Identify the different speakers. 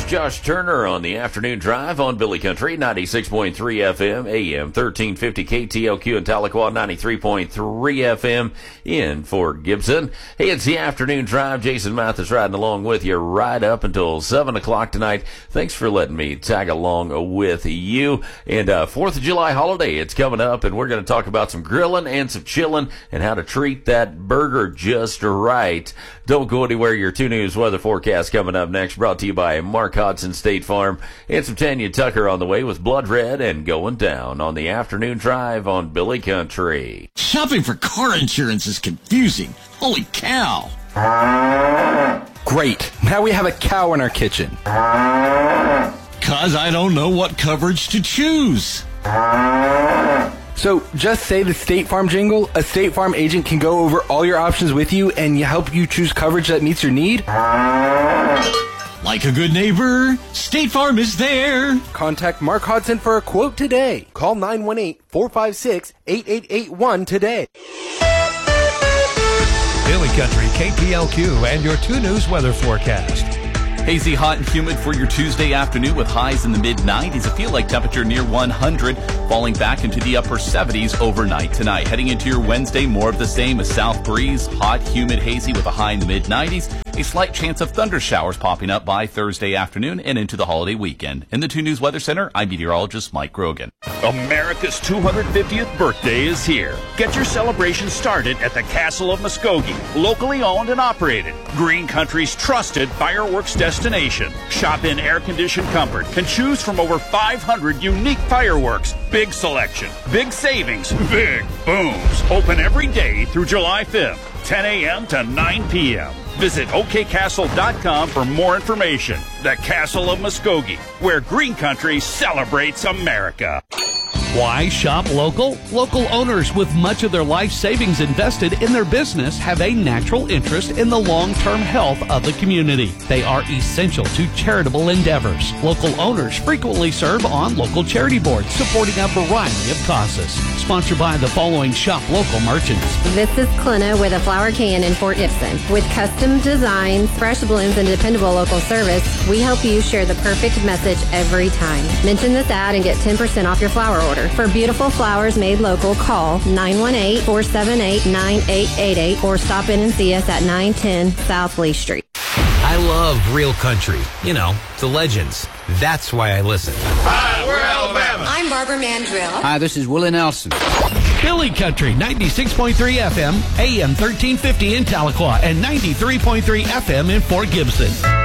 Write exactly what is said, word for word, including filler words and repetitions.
Speaker 1: Josh Turner on the afternoon drive on Billy Country, ninety-six point three F M, A M thirteen fifty K T L Q in Tahlequah, ninety-three point three F M in Fort Gibson. Hey, it's the afternoon drive. Jason Mathis riding along with you right up until seven o'clock tonight. Thanks for letting me tag along with you. And uh, fourth of July holiday, it's coming up, and we're going to talk about some grilling and some chilling and how to treat that burger just right. Don't go anywhere. Your two News weather forecast coming up next, brought to you by Mark Hodson State Farm, and some Tanya Tucker on the way with Blood Red and Going Down on the afternoon drive on Billy Country.
Speaker 2: Shopping for car insurance is confusing. Holy cow.
Speaker 3: Great. Now we have a cow in our kitchen.
Speaker 2: Cause I don't know what coverage to choose.
Speaker 3: So just say the State Farm jingle. A State Farm agent can go over all your options with you and help you choose coverage that meets your need.
Speaker 2: Like a good neighbor, State Farm is there.
Speaker 3: Contact Mark Hodson for a quote today. Call nine one eight, four five six, eight eight eight one today.
Speaker 4: Billy Country, K T L Q, and your two News weather forecast.
Speaker 5: Hazy, hot, and humid for your Tuesday afternoon with highs in the mid nineties. A feel-like temperature near one hundred, falling back into the upper seventies overnight tonight. Heading into your Wednesday, more of the same. A south breeze, hot, humid, hazy with a high in the mid nineties. A slight chance of thunder showers popping up by Thursday afternoon and into the holiday weekend. In the two News Weather Center, I'm meteorologist Mike Grogan.
Speaker 6: America's two hundred fiftieth birthday is here. Get your celebration started at the Castle of Muskogee, locally owned and operated. Green Country's trusted fireworks destination. Shop in air-conditioned comfort and choose from over five hundred unique fireworks. Big selection, big savings, big booms. Open every day through July fifth, ten a.m. to nine p.m. Visit O K castle dot com for more information. The Castle of Muskogee, where Green Country celebrates America.
Speaker 7: Why shop local? Local owners with much of their life savings invested in their business have a natural interest in the long-term health of the community. They are essential to charitable endeavors. Local owners frequently serve on local charity boards, supporting a variety of causes. Sponsored by the following shop local merchants.
Speaker 8: This is Clina with a flower can in Fort Gibson. With custom designs, fresh blooms, and dependable local service, we help you share the perfect message every time. Mention this ad and get ten percent off your flower order. For beautiful flowers made local, call nine one eight, four seven eight, nine eight eight eight or stop in and see us at nine ten South Lee Street.
Speaker 9: I love real country. You know, the legends. That's why I listen.
Speaker 10: Hi, we're Alabama.
Speaker 11: I'm Barbara Mandrill.
Speaker 12: Hi, this is Willie Nelson.
Speaker 7: Billy Country, ninety-six point three F M, A M thirteen fifty in Tahlequah, and ninety-three point three F M in Fort Gibson.